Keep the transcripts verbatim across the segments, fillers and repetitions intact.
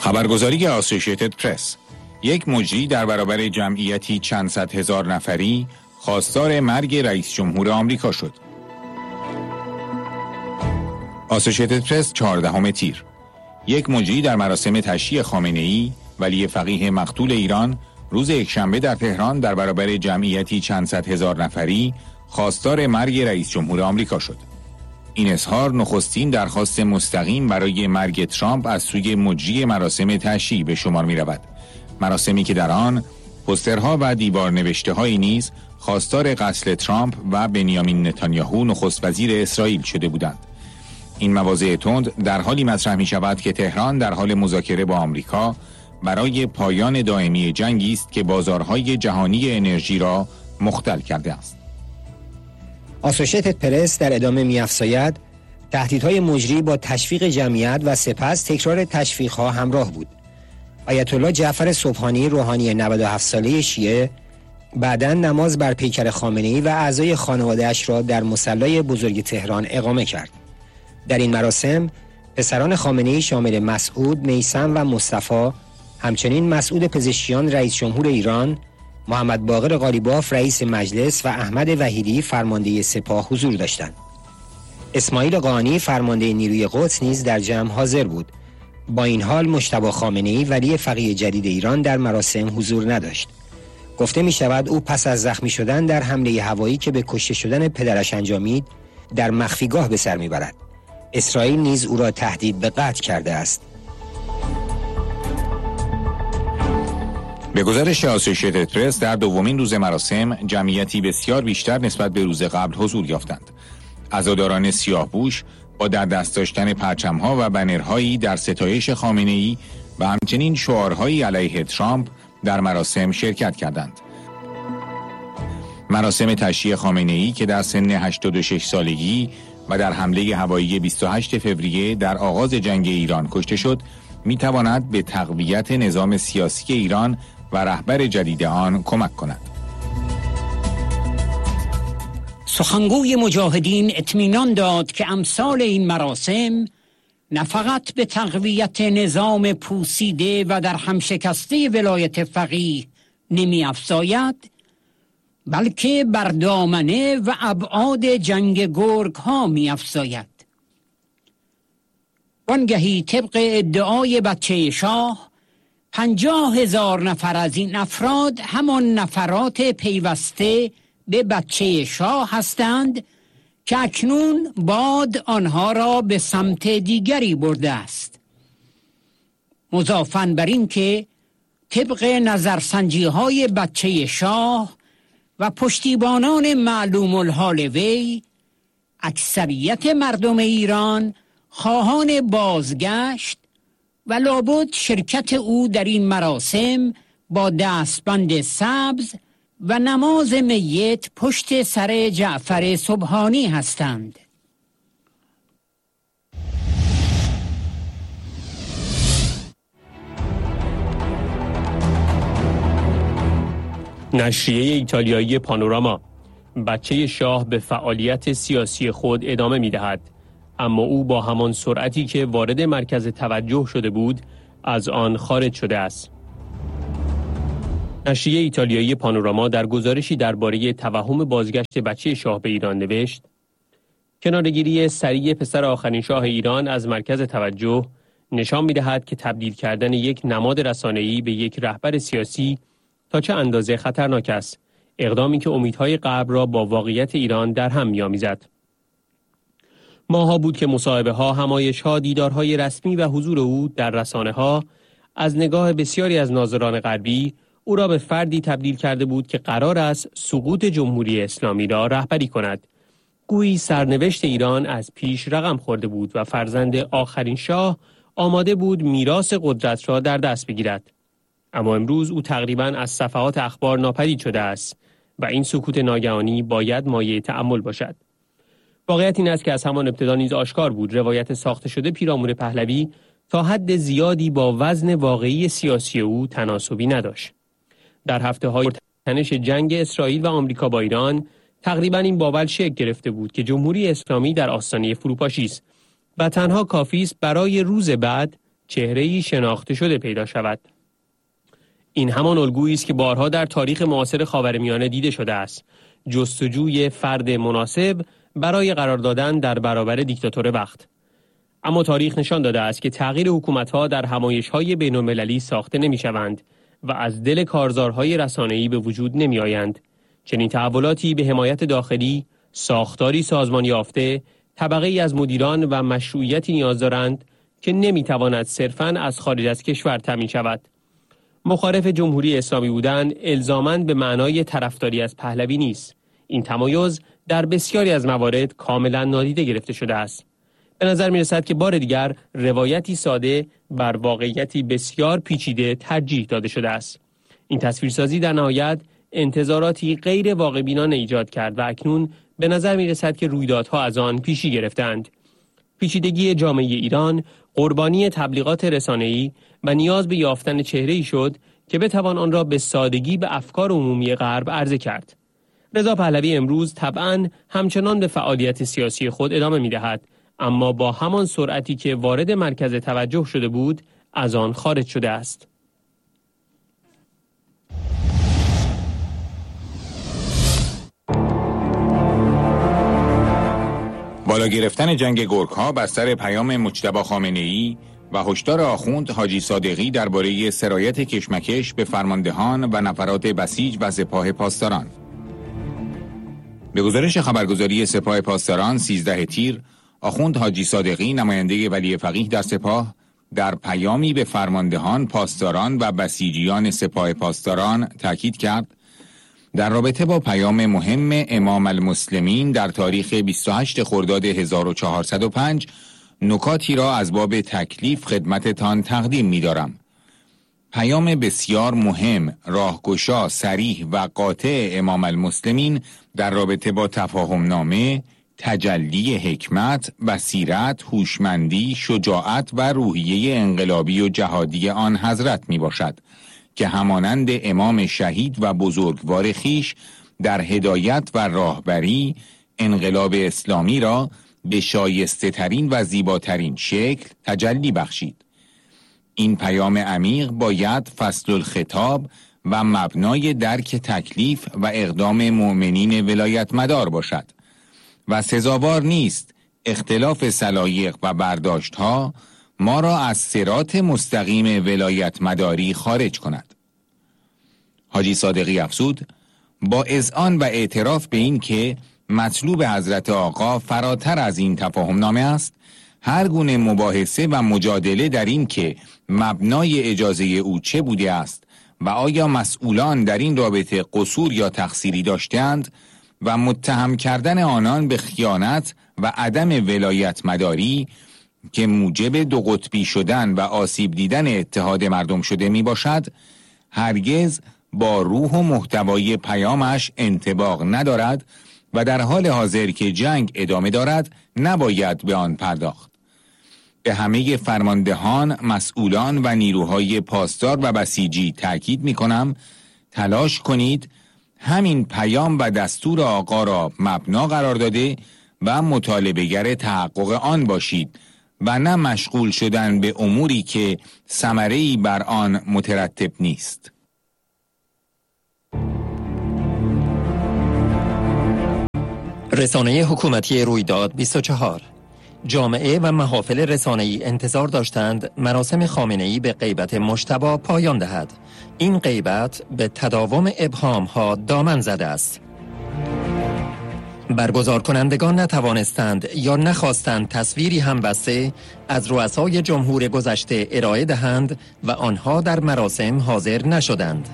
خبرگزاری آسوشیتد پرس: یک مجری در برابر جمعیتی چند صد هزار نفری خواستار مرگ رئیس جمهور آمریکا شد. آسوشیتد پرس چهاردهم تیر: یک مجری در مراسم تشییع خامنه‌ای ولی فقیه مقتول ایران روز یکشنبه در تهران در برابر جمعیتی چند صد هزار نفری خواستار مرگ رئیس جمهور آمریکا شد. این اظهار نخستین درخواست مستقیم برای مرگ ترامپ از سوی مجری مراسم تشییع به شمار می رود. مراسمی که در آن پوسترها و دیوار نوشته هایی نیز خواستار قتل ترامپ و بنیامین نتانیاهو نخست وزیر اسرائیل شده بودند. این مواضع تند در حالی مطرح می شود که تهران در حال مذاکره با آمریکا برای پایان دائمی جنگی است که بازارهای جهانی انرژی را مختل کرده است. آسوشیتد پرس در ادامه می‌افزاید تهدیدهای مجری با تشویق جمعیت و سپس تکرار تشویق‌ها همراه بود. آیت الله جعفر سبحانی روحانی نود و هفت ساله شیعه بعداً نماز بر پیکر خامنه‌ای و اعضای خانواده‌اش را در مصلی بزرگ تهران اقامه کرد. در این مراسم پسران خامنه‌ای شامل مسعود، میثم و مصطفی، همچنین مسعود پزشکیان رئیس جمهور ایران، محمد باقر قالیباف رئیس مجلس و احمد وحیدی فرمانده سپاه حضور داشتند. اسماعیل قانی فرمانده نیروی قدس نیز در جمع حاضر بود. با این حال مجتبی خامنه‌ای ولی فقیه جدید ایران در مراسم حضور نداشت. گفته می شود او پس از زخمی شدن در حمله هوایی که به کشته شدن پدرش انجامید در مخفیگاه به سر می برد. اسرائیل نیز او را تهدید به قتل کرده است. به گزارش آسوشیتد پرس در دومین روز مراسم جمعیتی بسیار بیشتر نسبت به روز قبل حضور یافتند. عزاداران سیاه‌پوش با در دست داشتن پرچم‌ها و بنرهایی در ستایش خامنه‌ای و همچنین شعارهایی علیه ترامپ در مراسم شرکت کردند. مراسم تشییع خامنه‌ای که در سن هشتاد و شش سالگی و در حمله هوایی بیست و هشتم فوریه در آغاز جنگ ایران کشته شد، می‌تواند به تقویت نظام سیاسی ایران و رهبر جدید آن کمک کند. سخنگوی مجاهدین اطمینان داد که امثال این مراسم نه فقط به تقویت نظام پوسیده و در هم شکسته ولایت فقیه نمی افزاید، بلکه بر دامنه و ابعاد جنگ گرگ ها می افزاید. وانگهی طبق ادعای بچه شاه پنجاه هزار نفر از این افراد همان نفرات پیوسته به بچه شاه هستند که اکنون باد آنها را به سمت دیگری برده است. مضافاً بر این که طبق نظرسنجی های بچه شاه و پشتیبانان معلوم الحال وی، اکثریت مردم ایران خواهان بازگشت و لابد شرکت او در این مراسم با دستبند سبز و نماز میت پشت سر جعفر سبحانی هستند. نشریه ایتالیایی پانوراما: بچه شاه به فعالیت سیاسی خود ادامه می دهد، اما او با همان سرعتی که وارد مرکز توجه شده بود از آن خارج شده است. نشریه ایتالیایی پانوراما در گزارشی درباره توهم بازگشت بچه شاه به ایران نوشت: کناره‌گیری سریع پسر آخرین شاه ایران از مرکز توجه نشان می‌دهد که تبدیل کردن یک نماد رسانه‌ای به یک رهبر سیاسی تا چه اندازه خطرناک است، اقدامی که امیدهای غرب را با واقعیت ایران در هم می‌آمیزد. ماها بود که مصاحبه‌ها، همایش‌ها، دیدارهای رسمی و حضور او در رسانه‌ها از نگاه بسیاری از ناظران غربی او را به فردی تبدیل کرده بود که قرار است سقوط جمهوری اسلامی را رهبری کند. گویی سرنوشت ایران از پیش رقم خورده بود و فرزند آخرین شاه آماده بود میراث قدرت را در دست بگیرد. اما امروز او تقریباً از صفحات اخبار ناپدید شده است و این سکوت ناگهانی باید مایه تأمل باشد. واقعیت این است که از همان ابتدا نیز آشکار بود روایت ساخته شده پیرامون پهلوی تا حد زیادی با وزن واقعی سیاسی او تناسبی نداشت. در هفته‌های تنش جنگ اسرائیل و آمریکا با ایران تقریباً این باور شکل گرفته بود که جمهوری اسلامی در آستانه فروپاشی است و تنها کافی است برای روز بعد چهره‌ای شناخته شده پیدا شود. این همان الگویی است که بارها در تاریخ معاصر خاورمیانه دیده شده است. جستجوی فرد مناسب برای قرار دادن در برابر دیکتاتور وقت. اما تاریخ نشان داده است که تغییر حکومت‌ها در همایش‌های بین‌المللی ساخته نمی‌شوند و از دل کارزارهای رسانه‌ای به وجود نمی‌آیند. چنین تحولاتی به حمایت داخلی، ساختاری سازمان یافته، طبقه‌ای از مدیران و مشروعیتی نیاز دارند که نمی‌تواند صرفاً از خارج از کشور تامین شود. مخالف جمهوری اسلامی بودن الزاماً به معنای طرفداری از پهلوی نیست. این تمایز در بسیاری از موارد کاملاً نادیده گرفته شده است. به نظر می رسد که بار دیگر روایتی ساده بر واقعیتی بسیار پیچیده ترجیح داده شده است. این تصویرسازی در نهایت انتظاراتی غیر واقع بینانه ایجاد کرد و اکنون به نظر می رسد که رویدادها از آن پیشی گرفتند. پیچیدگی جامعه ایران قربانی تبلیغات رسانه‌ای و نیاز به یافتن چهره‌ای شد که بتوان آن را به سادگی به افکار عمومی غرب عرضه کرد. رضا پهلوی امروز طبعاً همچنان به فعالیت سیاسی خود ادامه می‌دهد، اما با همان سرعتی که وارد مرکز توجه شده بود از آن خارج شده است. بالا گرفتن جنگ گورک‌ها بر سر پیام مجتبی خامنه‌ای و هشدار آخوند حاجی صادقی درباره سرایت کشمکش به فرماندهان و نفرات بسیج و سپاه پاسداران. به گزارش خبرگزاری سپاه پاسداران سیزده تیر، آخوند حاجی صادقی نماینده ولی فقیه در سپاه در پیامی به فرماندهان، پاسداران و بسیجیان سپاه پاسداران تاکید کرد در رابطه با پیام مهم امام المسلمین در تاریخ بیست و هشتم خرداد هزار و چهارصد و پنج نکاتی را از باب تکلیف خدمتتان تقدیم می دارم. پیام بسیار مهم، راهگشا، صریح و قاطع امام المسلمین در رابطه با تفاهم نامه، تجلی حکمت، بصیرت، هوشمندی، شجاعت و روحیه انقلابی و جهادی آن حضرت می باشد که همانند امام شهید و بزرگوار خیش در هدایت و راهبری انقلاب اسلامی را به شایسته ترین و زیباترین شکل تجلی بخشید. این پیام عمیق باید فصل الخطاب و مبنای درک تکلیف و اقدام مؤمنین ولایت مدار باشد و سزاوار نیست اختلاف سلایق و برداشت‌ها ما را از صراط مستقیم ولایت مداری خارج کند. حاجی صادقی افزود با اذعان و اعتراف به این که مطلوب حضرت آقا فراتر از این تفاهم نامه است، هر گونه مباحثه و مجادله در این که مبنای اجازه او چه بوده است و آیا مسئولان در این رابطه قصور یا تقصیری داشتند و متهم کردن آنان به خیانت و عدم ولایت مداری که موجب دو قطبی شدن و آسیب دیدن اتحاد مردم شده می باشد، هرگز با روح و محتوای پیامش انطباق ندارد و در حال حاضر که جنگ ادامه دارد نباید به آن پرداخت. به همه فرماندهان، مسئولان و نیروهای پاسدار و بسیجی تأکید می کنم تلاش کنید همین پیام و دستور آقا را مبنا قرار داده و مطالبه‌گر تحقق آن باشید و نه مشغول شدن به اموری که ثمره‌ای بر آن مترتب نیست. رسانه حکومتی رویداد بیست و چهار. جامعه و محافل رسانه‌ای انتظار داشتند مراسم خامنه‌ای به غیبت مجتبی پایان دهد. این غیبت به تداوم ابهام‌ها دامن زده است. برگزار کنندگان نتوانستند یا نخواستند تصویری هم بسته از رؤسای جمهور گذشته ارائه دهند و آنها در مراسم حاضر نشدند.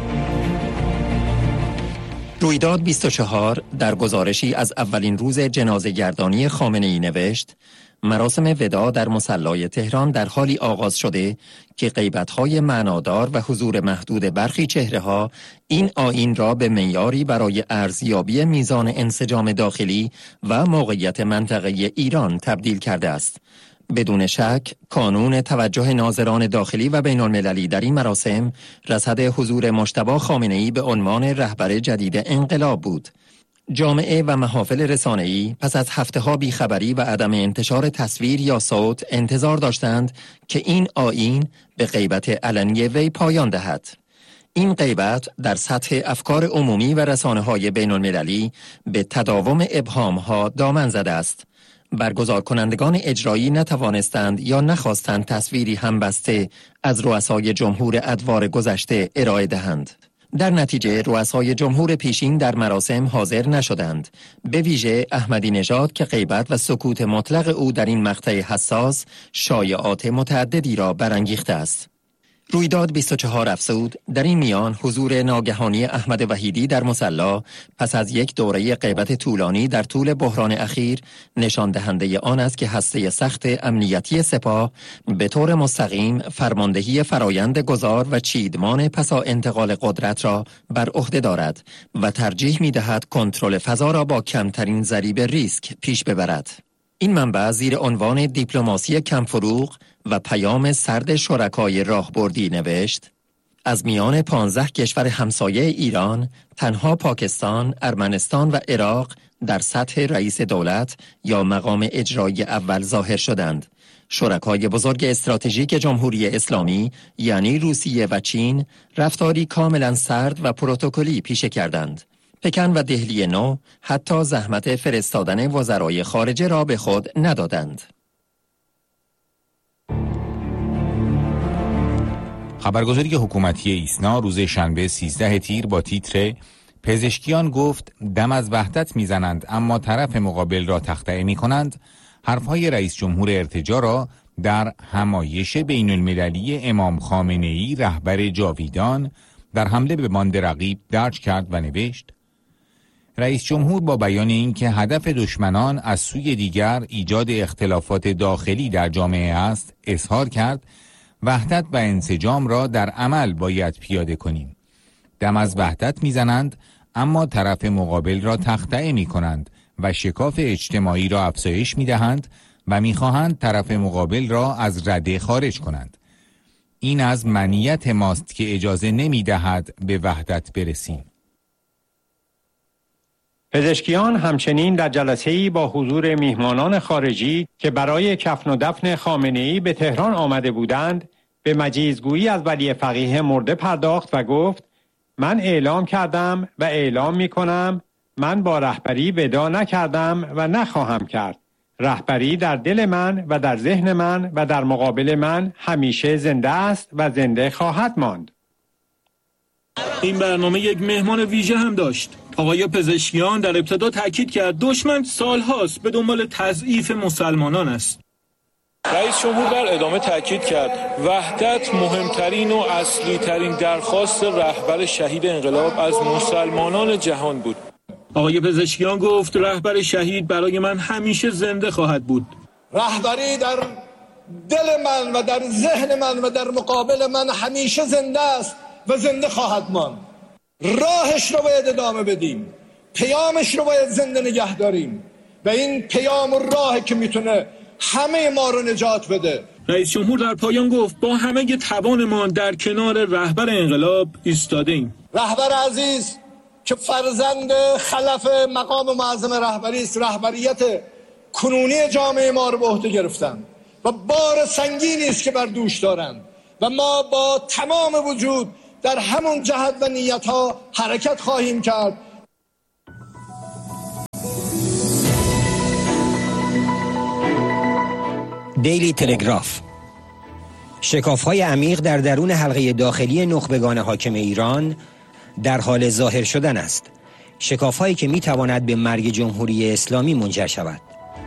رویداد بیست و چهار در گزارشی از اولین روز جنازه گردانی خامنه‌ای نوشت: مراسم وداع در مصلی تهران در حالی آغاز شده که غیبت‌های معنادار و حضور محدود برخی چهره‌ها این آیین را به معیاری برای ارزیابی میزان انسجام داخلی و موقعیت منطقه ایران تبدیل کرده است. بدون شک کانون توجه ناظران داخلی و بین المللی در این مراسم رصد حضور مجتبی خامنه‌ای به عنوان رهبر جدید انقلاب بود. جامعه و محافل رسانه‌ای پس از هفته‌ها بیخبری و عدم انتشار تصویر یا صوت انتظار داشتند که این آیین به غیبت علنی وی پایان دهد. این غیبت در سطح افکار عمومی و رسانه‌های بین‌المللی به تداوم ابهام‌ها دامن زده است. برگزار کنندگان اجرایی نتوانستند یا نخواستند تصویری همبسته از رؤسای جمهور ادوار گذشته ارائه دهند. در نتیجه رؤسای جمهور پیشین در مراسم حاضر نشدند، به ویژه احمدی نژاد که غیبت و سکوت مطلق او در این مقطع حساس شایعات متعددی را برانگیخته است. رویداد بیست و چهار افزود در این میان حضور ناگهانی احمد وحیدی در مصلی پس از یک دوره غیبت طولانی در طول بحران اخیر نشان دهنده آن است که هسته سخت امنیتی سپاه به طور مستقیم فرماندهی فرایند گذار و چیدمان پسا انتقال قدرت را بر عهده دارد و ترجیح می‌دهد کنترل فضا را با کمترین ضریب ریسک پیش ببرد. این منبع زیر عنوان دیپلماسی کمفروغ و پیام سرد شرکای راهبردی نوشت: از میان پانزده کشور همسایه ایران، تنها پاکستان، ارمنستان و عراق در سطح رئیس دولت یا مقام اجرایی اول ظاهر شدند. شرکای بزرگ استراتژیک جمهوری اسلامی یعنی روسیه و چین رفتاری کاملا سرد و پروتکلی پیشه کردند. پکن و دهلی نو حتی زحمت فرستادن وزرای خارجه را به خود ندادند. خبرگزاری حکومتی ایسنا روز شنبه سیزده تیر با تیتر پزشکیان گفت دم از وحدت میزنند اما طرف مقابل را تخطئه میکنند، حرفهای رئیس جمهور ارتجاع را در همایش بین المللی امام خامنه‌ای رهبر جاویدان در حمله به باند رقیب درج کرد و نوشت: رئیس جمهور با بیان اینکه هدف دشمنان از سوی دیگر ایجاد اختلافات داخلی در جامعه است، اظهار کرد وحدت و انسجام را در عمل باید پیاده کنیم. دم از وحدت میزنند اما طرف مقابل را تخطئه می کنند و شکاف اجتماعی را افزایش می دهند و می خواهند طرف مقابل را از رده خارج کنند. این از منیت ماست که اجازه نمی دهد به وحدت برسیم. پزشکیان همچنین در جلسه‌ای با حضور میهمانان خارجی که برای کفن و دفن خامنه‌ای به تهران آمده بودند به مجیزگویی از ولی فقیه مرده پرداخت و گفت: من اعلام کردم و اعلام می‌کنم من با رهبری ودا نکردم و نخواهم کرد. رهبری در دل من و در ذهن من و در مقابل من همیشه زنده است و زنده خواهد ماند. این برنامه یک مهمان ویژه هم داشت. آقای پزشکیان در ابتدا تاکید کرد دشمن سالهاست به دنبال تضعیف مسلمانان است. رئیس جمهور در ادامه تاکید کرد وحدت مهمترین و اصلی ترین درخواست رهبر شهید انقلاب از مسلمانان جهان بود. آقای پزشکیان گفت رهبر شهید برای من همیشه زنده خواهد بود. رهبری در دل من و در ذهن من و در مقابل من همیشه زنده است و زنده خواهد ماند. راهش رو باید ادامه بدیم، پیامش رو باید زنده نگه داریم و این پیام و راهی که میتونه همه ما رو نجات بده. رئیس جمهور در پایان گفت با همه توانمان در کنار رهبر انقلاب ایستاده ایم. رهبر عزیز که فرزند خلف مقام معظم رهبری است، رهبریت کنونی جامعه ما رو به عهده گرفتند و بار سنگینی است که بر دوش دارند و ما با تمام وجود در همون جهت و نیت‌ها حرکت خواهیم کرد. دیلی تلگراف: شکاف‌های عمیق در درون حلقه داخلی نخبگان حاکم ایران در حال ظاهر شدن است. شکاف‌هایی که می‌تواند به مرگ جمهوری اسلامی منجر شود.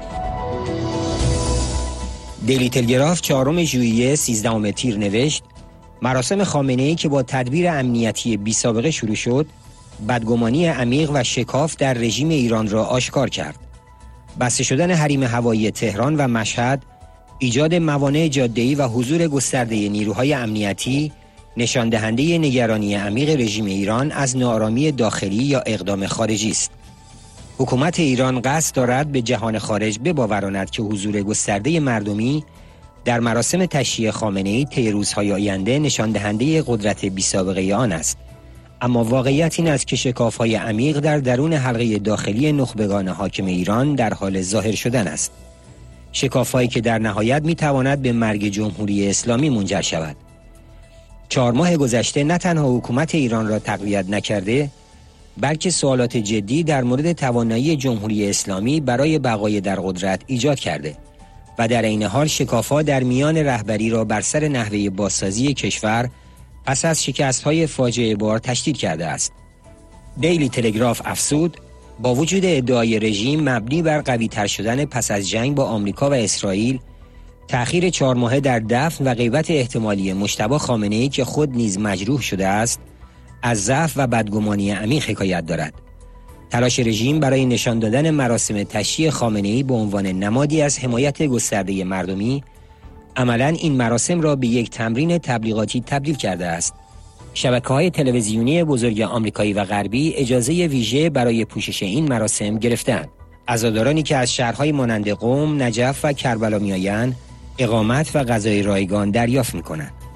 دیلی تلگراف چهارم ژوئیه سیزدهم تیر نوشت: مراسم خامنه‌ای که با تدبیر امنیتی بی سابقه شروع شد، بدگمانی عمیق و شکاف در رژیم ایران را آشکار کرد. بسته شدن حریم هوایی تهران و مشهد، ایجاد موانع جاده‌ای و حضور گسترده نیروهای امنیتی نشان دهنده نگرانی عمیق رژیم ایران از ناآرامی داخلی یا اقدام خارجی است. حکومت ایران قصد دارد به جهان خارج بباوراند که حضور گسترده مردمی در مراسم تشییع خامنه‌ای طی روزهای آینده نشان دهنده قدرت بی‌سابقه آن است. اما واقعیت این است که شکاف‌های عمیق در درون حلقه داخلی نخبگان حاکم ایران در حال ظاهر شدن است. شکاف‌هایی که در نهایت می‌تواند به مرگ جمهوری اسلامی منجر شود. چهار ماه گذشته نه تنها حکومت ایران را تقویت نکرده، بلکه سوالات جدی در مورد توانایی جمهوری اسلامی برای بقای در قدرت ایجاد کرده و در عین حال شکاف‌ها در میان رهبری را بر سر نحوه بازسازی کشور پس از شکست‌های فاجعه بار تشدید کرده است. دیلی تلگراف افزود با وجود ادعای رژیم مبنی بر قوی‌تر شدن پس از جنگ با آمریکا و اسرائیل، تأخیر چهار ماهه در دفن و غیبت احتمالی مجتبی خامنه‌ای که خود نیز مجروح شده است، از ضعف و بدگمانی عمیق حکایت دارد. تلاش رژیم برای نشان دادن مراسم تشییع خامنه‌ای به عنوان نمادی از حمایت گسترده مردمی، عملاً این مراسم را به یک تمرین تبلیغاتی تبدیل کرده است. شبکه‌های تلویزیونی بزرگ آمریکایی و غربی اجازه ویژه برای پوشش این مراسم گرفتند. عزادارانی که از شهرهای مانند قم، نجف و کربلا میآیند، اقامت و غذای رایگان دریافت می‌کنند.